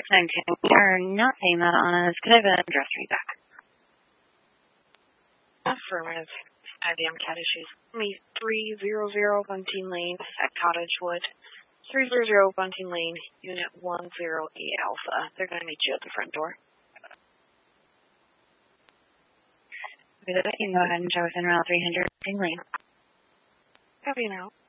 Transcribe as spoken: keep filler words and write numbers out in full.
six nine two. We are not seeing that on us. Could I have an address read back? Affirmative. I B M cat issues. Me three zero zero Bunting Lane at Cottagewood. three zero zero Bunting Lane, Unit one zero eight Alpha. They're going to meet you at the front door. Okay, you can go ahead and show us in route three hundred Bunting Lane. Copy now.